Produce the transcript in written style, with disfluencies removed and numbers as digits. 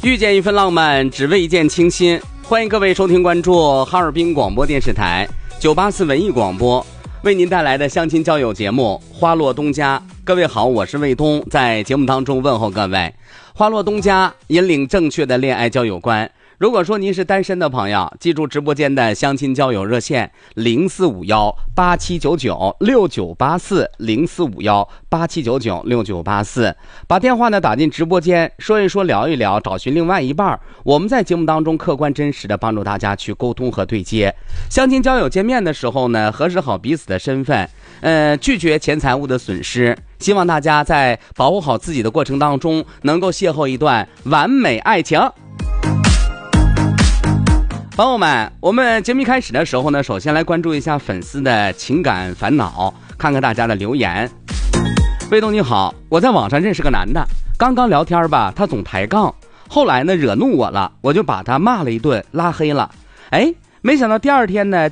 遇见一份浪漫，只为一见倾心。欢迎各位收听关注哈尔滨广播电视台984文艺广播为您带来的相亲交友节目《花落东家》。各位好，我是卫东，在节目当中问候各位。花落东家引领正确的恋爱交友观。如果说您是单身的朋友，记住直播间的相亲交友热线045187996984，045187996984，把电话呢打进直播间，说一说聊一聊，找寻另外一半。我们在节目当中客观真实的帮助大家去沟通和对接。相亲交友见面的时候呢，核实好彼此的身份，拒绝钱财物的损失。希望大家在保护好自己的过程当中，能够邂逅一段完美爱情。朋友们，我们节目一开始的时候呢，首先来关注一下粉丝的情感烦恼，看看大家的留言。卫东你好，我在网上认识个男的，刚刚聊天吧，他总抬杠，后来呢惹怒我了，我就把他骂了一顿，拉黑了。没想到第二天呢，